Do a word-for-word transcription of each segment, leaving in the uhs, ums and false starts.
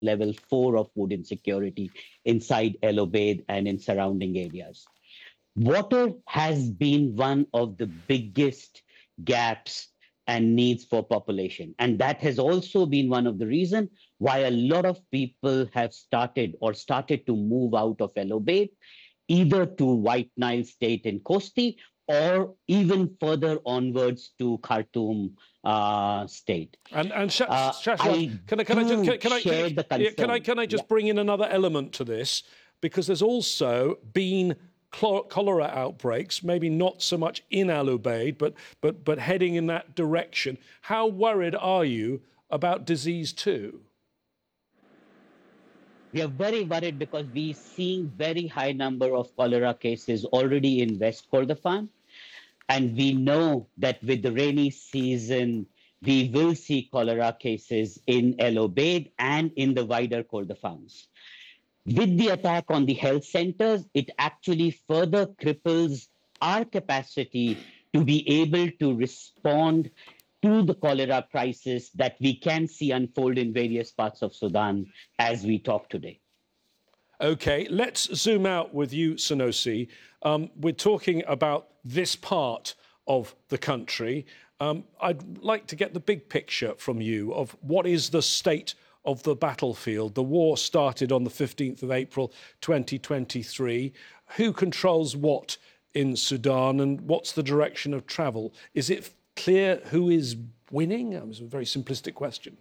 level four of food insecurity inside El Obeid and in surrounding areas. Water has been one of the biggest gaps and needs for population. And that has also been one of the reasons why a lot of people have started or started to move out of El Obeid, either to White Nile State in Kosti or even further onwards to Khartoum uh, State. And and Sh Uh, Shashwat, can I can I just can, can I share can, the I- yeah, can I concern. can I just Yeah. bring in another element to this, because there's also been chlor- cholera outbreaks, maybe not so much in Al Ubaid, but but but heading in that direction. How worried are you about disease too? We are very worried because we're seeing very high number of cholera cases already in West Kordofan. And we know that with the rainy season, we will see cholera cases in El Obeid and in the wider Kordofans. With the attack on the health centers, it actually further cripples our capacity to be able to respond to the cholera crisis that we can see unfold in various parts of Sudan as we talk today. Okay, let's zoom out with you, Sunosi. Um, we're talking about this part of the country. Um, I'd like to get the big picture from you of what is the state of the battlefield. The war started on the fifteenth of April twenty twenty-three. Who controls what in Sudan, and what's the direction of travel? Is it clear who is winning? That was a very simplistic question.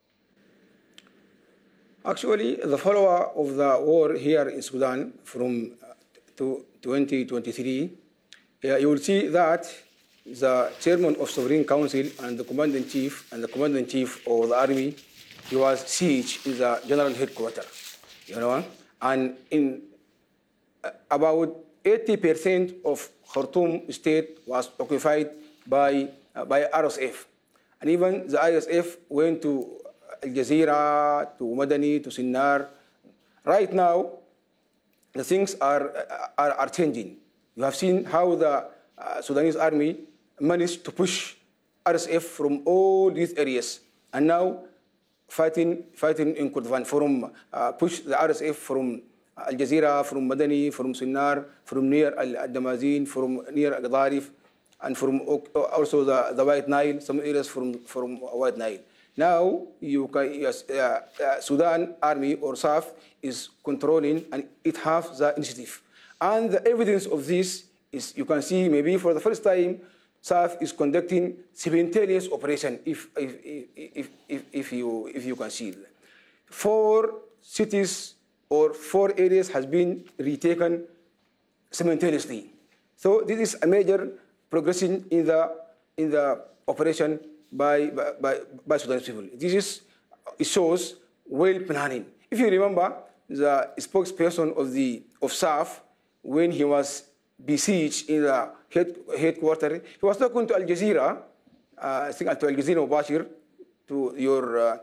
Actually, the follower of the war here in Sudan from to twenty twenty-three, uh, you will see that the chairman of Sovereign Council and the commander-in-chief and the commander-in-chief of the army, he was siege in the general headquarters, you know, and in uh, about eighty percent of Khartoum state was occupied by, uh, by R S F. And even the R S F went to Al Jazeera, to Madani, to Sinnar. Right now, the things are, are, are changing. You have seen how the uh, Sudanese army managed to push R S F from all these areas. And now, fighting, fighting in Kordofan, from uh, push the R S F from Al Jazeera, from Madani, from Sinnar, from near Al Damazin, from near Al Ghadarif, and from also the, the White Nile, some areas from, from White Nile. Now, you can, yes, uh, uh, Sudan Army or S A F is controlling, and it has the initiative. And the evidence of this is, you can see maybe for the first time, S A F is conducting simultaneous operation, if, if, if, if, if, you, if you can see. Four cities or four areas has been retaken simultaneously. So this is a major progression in the, in the operation by, by, by Sudanese people. This is, it shows well planning. If you remember, the spokesperson of the of S A F, when he was besieged in the head, headquarters, he was talking to Al Jazeera, uh, I think to Al Jazeera Mubashir, to your, uh,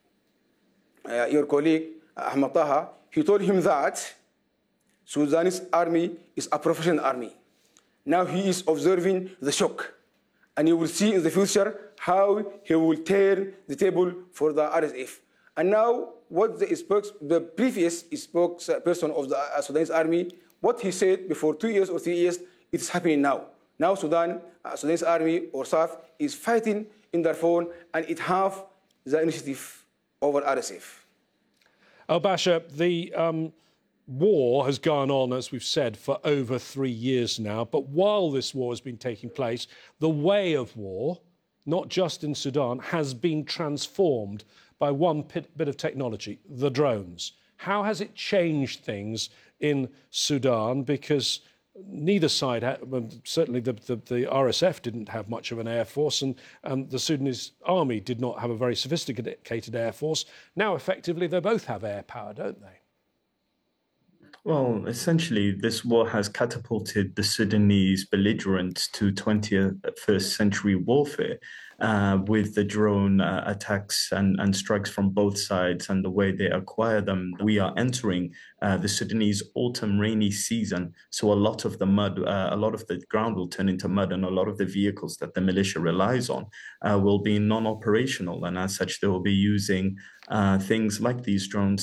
uh, your colleague, Ahmad Taha. He told him that Sudanese army is a professional army. Now he is observing the shock. And you will see in the future how he will turn the table for the R S F. And now, what the, spokes, the previous spokesperson of the Sudanese army, what he said before two years or three years, it is happening now. Now Sudan, uh, Sudanese army or S A F is fighting in Darfur, and it have the initiative over R S F. Al-Basha, the um, war has gone on, as we've said, for over three years now. But while this war has been taking place, the way of war, not just in Sudan, has been transformed by one bit of technology, the drones. How has it changed things in Sudan? Because neither side, had, well, certainly the, the, the R S F didn't have much of an air force, and, and the Sudanese army did not have a very sophisticated air force. Now, effectively, they both have air power, don't they? Well, essentially, this war has catapulted the Sudanese belligerents to twenty-first century warfare uh, with the drone uh, attacks and, and strikes from both sides and the way they acquire them. We are entering uh, the Sudanese autumn rainy season, so a lot of the mud, uh, a lot of the ground will turn into mud, and a lot of the vehicles that the militia relies on uh, will be non-operational, and as such, they will be using uh, things like these drones